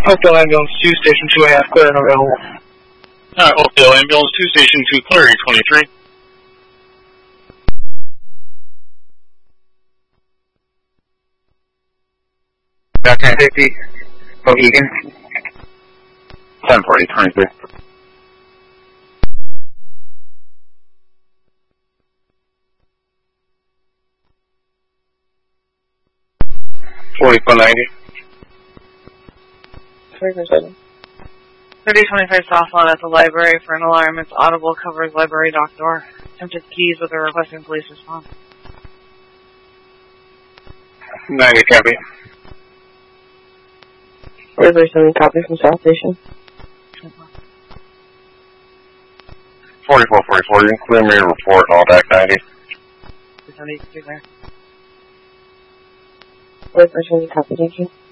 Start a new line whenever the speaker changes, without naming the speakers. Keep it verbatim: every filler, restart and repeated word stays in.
Oakdale Ambulance two, Station two A F, clear and available.
Alright, Oakdale Ambulance two, Station two, clear, eight twenty-three.
Got ten fifty, Mohegan. ten forty, twenty-three. forty-four ninety.
thirty twenty-five Southland at the library for an alarm. It's audible, covers library dock door. Attempted keys with a requesting police response.
ninety, copy.
River seven, copy from South Station.
forty-four forty-four, you can clear me a report, all back ninety.
seventy-two there.
River seven, copy, thank you.